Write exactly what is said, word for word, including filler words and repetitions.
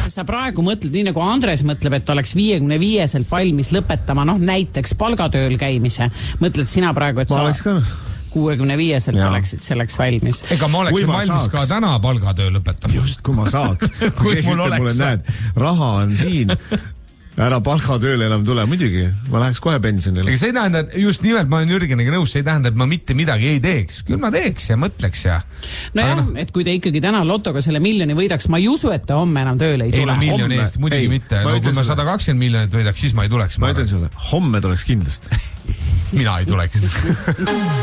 kas sa praegu mõtled nii nagu Andres mõtleb, et oleks viiekümne viieselt valmis lõpetama, noh näiteks palgatööl käimise. Mõtled sina praegu, et ma sa oleks ka kuuekümne viieselt oleksid selleks valmis. Ega ma oleksin valmis saaks. Ka täna palgatöö lõpetama. Just, kui ma saaks. kui mul oleks. Mulle, näed, raha on siin. Ära palgatööle enam tule, muidugi. Ma läheks kohe pensionile. Ega see ei tähenda, et just nimelt ma olen Jürgeniga nõus, see ei tähenda, et ma mitte midagi ei teeks. Küll ma teeks ja mõtleks ja... No jah, no. Et kui te ikkagi täna lotoga selle miljoni võidaks, ma ei usu, et te homme enam tööle ei tule. Ei no miljoni eest, muidugi ei, mitte. No, kui ma sada kakskümmend miljonit võidaks, siis ma ei tuleks. Ma ütlen sulle, homme tuleks kindlasti. Mina ei tuleks.